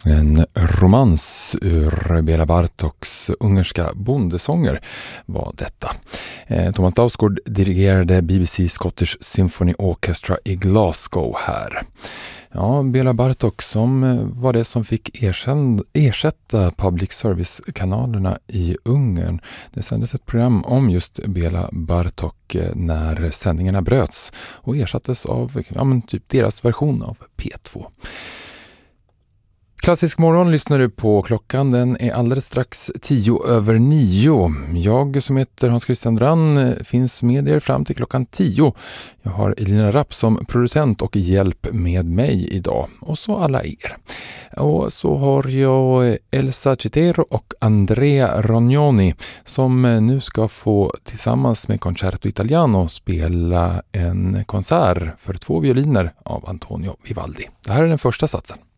En romans ur Bela Bartoks ungerska bondesånger var detta. Thomas Dausgaard dirigerade BBC Scottish Symphony Orchestra i Glasgow här. Ja, Bela Bartok som var det som fick ersätta public service-kanalerna i Ungern. Det sändes ett program om just Bela Bartok när sändningarna bröts och ersattes av typ deras version av P2. Klassisk morgon lyssnar du på klockan. Den är alldeles strax 9:10. Jag som heter Hans Christian Drann finns med er fram till klockan 10. Jag har Elina Rapp som producent och hjälp med mig idag. Och så alla er. Och så har jag Elsa Citero och Andrea Rognoni som nu ska få tillsammans med Concerto Italiano spela en konsert för 2 violiner av Antonio Vivaldi. Det här är den första satsen.